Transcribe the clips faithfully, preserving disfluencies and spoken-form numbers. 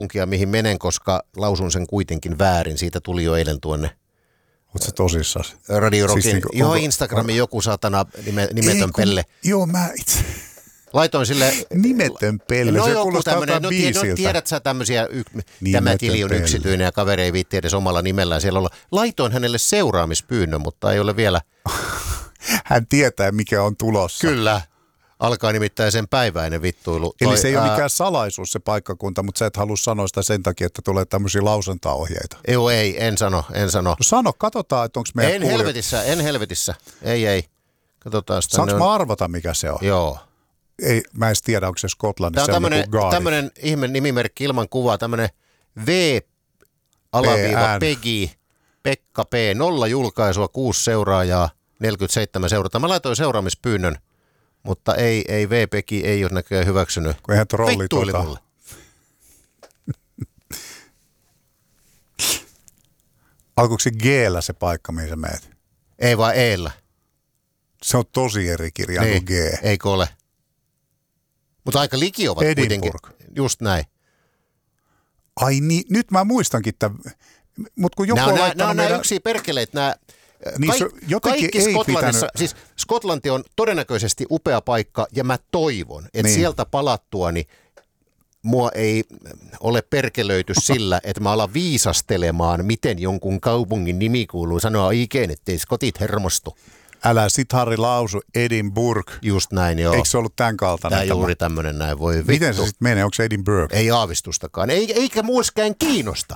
kaupunkia, mihin menen, koska lausun sen kuitenkin väärin. Siitä tuli jo eilen tuonne. Oletko sä tosissaan? Radio Rockin. Siis niin kuin, joo, onko, Instagramin on... joku satana nime, nimetön Ei, pelle. Kun, joo, mä itse... Laitoin sille... Nimetön pelle, no se joku kuulostaa jotain no, biisiltä. No tiedät sä tämmöisiä, tämä tili on pelle. Yksityinen ja kaveri ei viitti edes omalla nimellään siellä olla. Laitoin hänelle seuraamispyynnön, mutta ei ole vielä... Hän tietää, mikä on tulossa. Kyllä. Alkaa nimittäin sen päiväinen vittuilu. Eli Toi, se ei ää... ole mikään ää... salaisuus se paikkakunta, mutta sä et halua sanoa sitä sen takia, että tulee tämmöisiä lausuntaohjeita. Joo, ei, en sano, en sano. No sano, katsotaan, että onko meidän En kuulijat... helvetissä, en helvetissä. Ei, ei. Katsotaan sitä. Saanko on... mä arvata, mikä se on? Joo. Ei, mä en tiedä, onko se Skotlannissa. Tämä on tämmöinen, tämmöinen ihme nimimerkki ilman kuvaa, tämmöinen V-Pegi, Pekka P, nolla julkaisua, kuusi seuraajaa, neljäkymmentäseitsemän seurata. Mä laitoin seuraamispyynnön, mutta ei, ei V-Pegi ei ole näköjään hyväksynyt. Kun eihän trolli tuota. Mulle. Alkoiko se G-llä se paikka, mihin sä meet? Ei vaan E-llä. Se on tosi eri kirja niin, kuin G. Eikö ole? Mutta aika liki ovat Edinburgh. Kuitenkin. Just näin. Ai niin, nyt mä muistankin tämän. Mut kun joku nämä on, on nämä, laittanut nämä meidän... yksiä perkeleet, nämä... Niin Kaik, kaikki ei Skotlannissa, pitänyt... siis Skotlanti on todennäköisesti upea paikka ja mä toivon, että niin. sieltä palattuani mua ei ole perkelöity sillä, että mä alan viisastelemaan, miten jonkun kaupungin nimi kuuluu. Sanoa ikään, ettei skotit hermostu. Älä sit Harri lausu Edinburgh. Just näin, joo. Eikö se ollut tämän kaltainen? Tämä juuri tämmöinen näin voi vittu. Miten se sitten menee? Onko se Edinburgh? Ei aavistustakaan. Ei, eikä muiskään kiinnosta.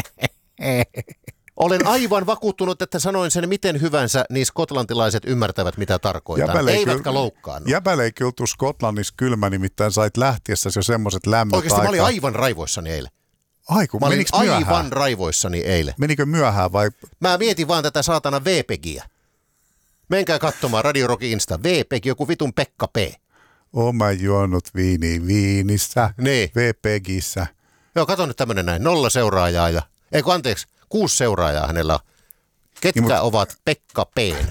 Olen aivan vakuuttunut, että sanoin sen miten hyvänsä, niin skotlantilaiset ymmärtävät, mitä tarkoitan. Eivätkä loukkaannut. Jäbäle ei kyllä Skotlannissa kylmä, nimittäin sait lähtiessä jo semmoiset lämmöt Oikeasti aika. mä olin aivan raivoissani eilen. Ai kun, mä olin myöhään? aivan raivoissani eilen. Menikö myöhään vai? Mä mietin vaan tätä saatana V-Pegiä. Menkää katsomaan Radio Rockin Insta. V-Pegi, joku vitun Pekka P. Oon mä juonut viini viinissä. Niin. V-Pegissä. Joo, kato nyt tämmönen näin. Nolla seuraajaa ja... Eikö anteeksi, kuusi seuraajaa hänellä on. Ketkä niin, ovat Pekka P:n?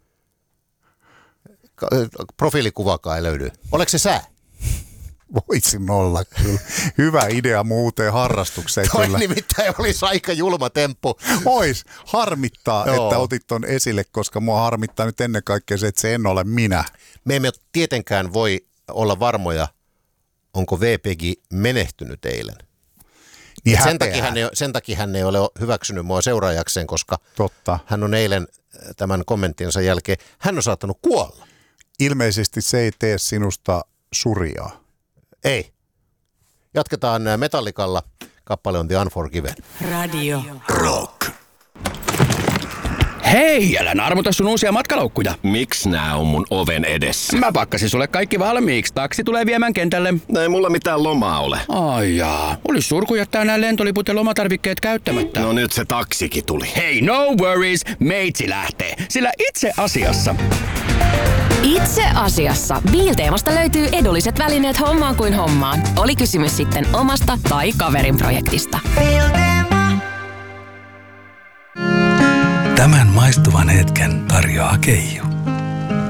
Profiilikuvakaan ei löydy. Oletko se sä? Voisin olla kyllä. Hyvä idea muuten harrastukseen Toi kyllä. nimittäin olisi aika julma temppu. Ois. Harmittaa, Joo. että otit ton esille, koska mua harmittaa nyt ennen kaikkea se, että se en ole minä. Me emme tietenkään voi olla varmoja, onko V-Pegi menehtynyt eilen. Niin sen, takia hän ei, sen takia hän ei ole hyväksynyt mua seuraajakseen, koska Totta. hän on eilen tämän kommenttinsa jälkeen, hän on saattanut kuolla. Ilmeisesti se ei tee sinusta surjaa. Ei. Jatketaan Metallicalla. Kappale on The Unforgiven. Radio Rock. Hei, älä narmuta sun uusia matkalaukkuja. Miks nää on mun oven edessä? Mä pakkasin sulle kaikki valmiiksi. Taksi tulee viemään kentälle. No ei mulla mitään lomaa ole. Ai jaa. Olis surku jättää nää lentoliput ja lomatarvikkeet käyttämättä. No nyt se taksikin tuli. Hei, no worries. Meitsi lähtee. Sillä itse asiassa... Itse asiassa Biilteemasta löytyy edulliset välineet hommaan kuin hommaan. Oli kysymys sitten omasta tai kaverin projektista. Tämän maistuvan hetken tarjoaa Keijo.